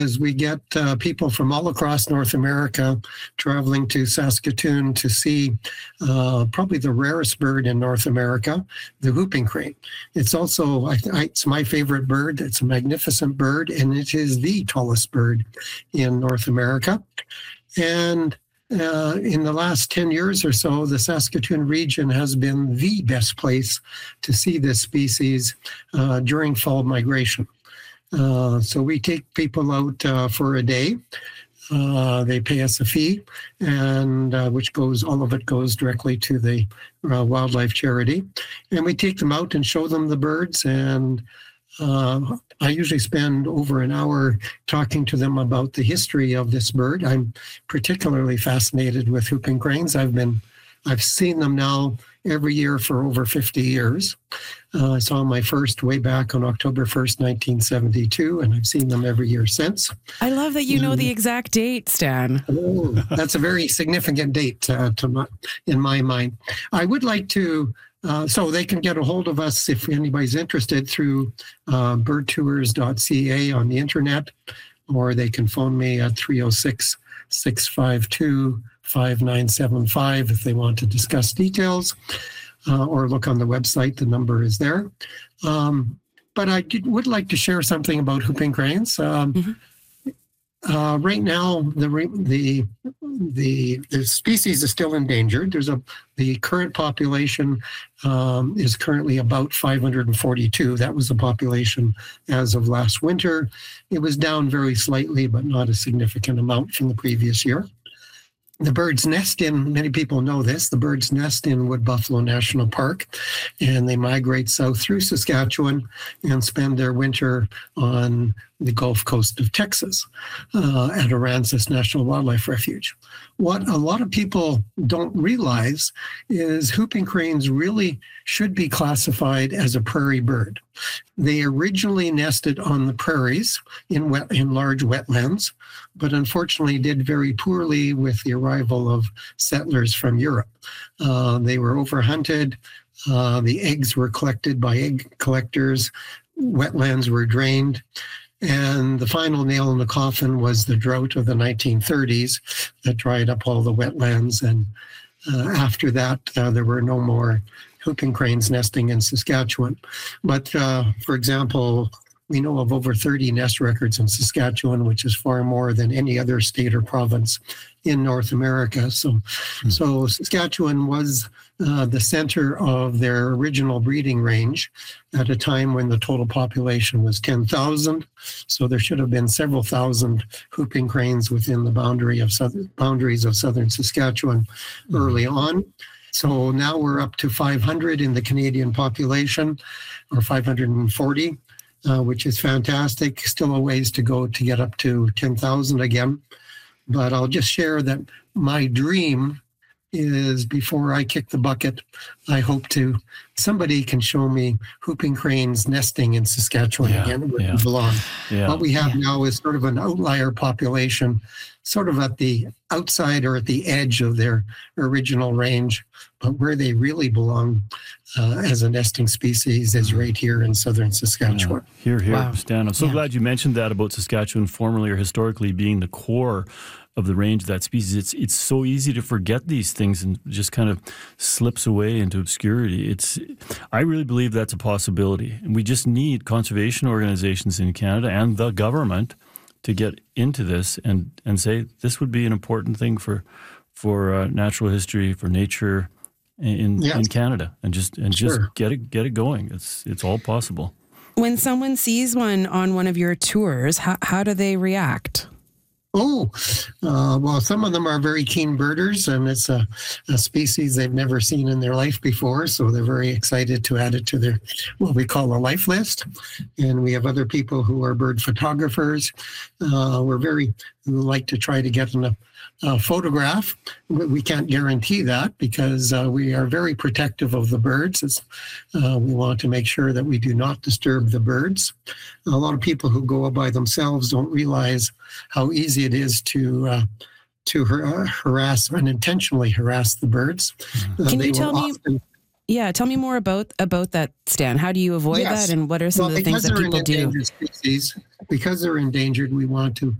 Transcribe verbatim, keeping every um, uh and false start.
is we get uh, people from all across North America traveling to Saskatoon to see uh, probably the rarest bird in North America, the whooping crane. It's also, I, I, it's my favorite bird. It's a magnificent bird, and it is the tallest bird in North America. And uh, in the last ten years or so, the Saskatoon region has been the best place to see this species uh, during fall migration. Uh, so we take people out uh, for a day. Uh, they pay us a fee, and uh, which goes, all of it goes directly to the uh, wildlife charity. And we take them out and show them the birds. And uh, I usually spend over an hour talking to them about the history of this bird. I'm particularly fascinated with whooping cranes. I've been, I've seen them now every year for over fifty years. Uh, I saw my first way back on October first, nineteen seventy-two, and I've seen them every year since. I love that you know the exact date, Stan. Oh, that's a very significant date uh, to my, in my mind. I would like to, uh, so they can get a hold of us if anybody's interested through uh, bird tours dot c a on the internet, or they can phone me at three oh six, six five two, five nine seven five if they want to discuss details, uh, or look on the website. The number is there. Um, but I did, would like to share something about whooping cranes. Um, mm-hmm. uh, right now, the, the the the species is still endangered. There's a the current population um, is currently about five hundred forty-two. That was the population as of last winter. It was down very slightly, but not a significant amount from the previous year. The birds nest in, many people know this, the birds nest in Wood Buffalo National Park, and they migrate south through Saskatchewan and spend their winter on the Gulf Coast of Texas uh, at Aransas National Wildlife Refuge. What a lot of people don't realize is whooping cranes really should be classified as a prairie bird. They originally nested on the prairies in wet, in large wetlands, but unfortunately did very poorly with the arrival of settlers from Europe. Uh, they were overhunted. Uh, the eggs were collected by egg collectors. Wetlands were drained. And the final nail in the coffin was the drought of the nineteen thirties that dried up all the wetlands. And uh, after that, uh, there were no more whooping cranes nesting in Saskatchewan. But uh, for example, we know of over thirty nest records in Saskatchewan, which is far more than any other state or province in North America. So, mm-hmm. so Saskatchewan was uh, the center of their original breeding range at a time when the total population was ten thousand. So there should have been several thousand whooping cranes within the boundary of southern, boundaries of southern Saskatchewan mm-hmm. early on. So now we're up to five hundred in the Canadian population, or five hundred forty. Uh, which is fantastic. Still a ways to go to get up to ten thousand again. But I'll just share that my dream is, before I kick the bucket, I hope to, somebody can show me whooping cranes nesting in Saskatchewan yeah, again, where yeah. they belong. Yeah. What we have yeah. now is sort of an outlier population, sort of at the outside or at the edge of their original range, but where they really belong uh, as a nesting species is right here in southern Saskatchewan. Yeah. Here, here, wow. Stan. I'm so yeah. glad you mentioned that about Saskatchewan formerly or historically being the core of the range of that species. It's it's so easy to forget these things and just kind of slips away into obscurity. It's I really believe that's a possibility. And we just need conservation organizations in Canada and the government to get into this and, and say this would be an important thing for for uh, natural history, for nature in yes. in Canada, and just and sure. just get it get it going. It's it's all possible. When someone sees one on one of your tours, how how do they react? Oh, uh, well, some of them are very keen birders, and it's a, a species they've never seen in their life before, so they're very excited to add it to their, what we call a life list. And we have other people who are bird photographers. Uh, we're very, we like to try to get in a, a photograph. We can't guarantee that because uh, we are very protective of the birds. It's, uh, we want to make sure that we do not disturb the birds. A lot of people who go by themselves don't realize how easy it is to uh, to har- harass, unintentionally harass the birds. Can uh, you tell me? Often, Yeah, tell me more about about that, Stan. How do you avoid Yes. that, and what are some Well, of the things because that they're an people do? endangered species, because they're endangered, we want to